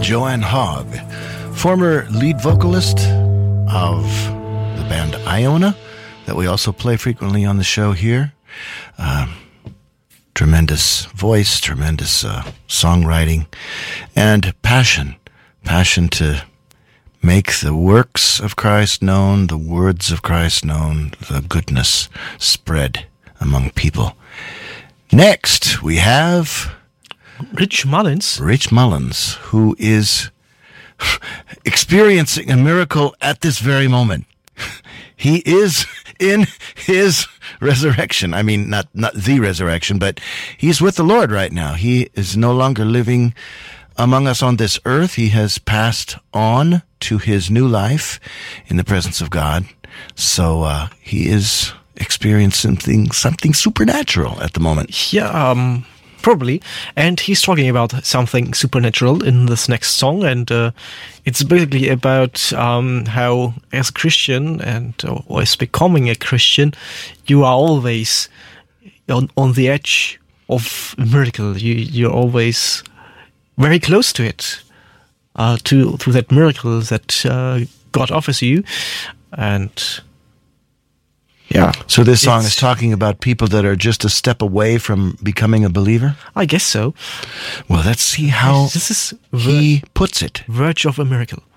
Joanne Hogg, former lead vocalist of the band Iona, that we also play frequently on the show here. Tremendous voice, tremendous songwriting, and passion to make the works of Christ known, the words of Christ known, the goodness spread among people. Next, we have Rich Mullins. Rich Mullins, who is experiencing a miracle at this very moment. He is in his resurrection. I mean, not the resurrection, but he's with the Lord right now. He is no longer living among us on this earth. He has passed on to his new life in the presence of God. So he is experiencing something supernatural at the moment. Yeah, probably. And he's talking about something supernatural in this next song, and it's basically about how, as a Christian or as becoming a Christian, you are always on the edge of a miracle. You're always very close to it, to that miracle that God offers you, and yeah. So this song is talking about people that are just a step away from becoming a believer? I guess so. Well, let's see how this is he puts it. Verge of a miracle.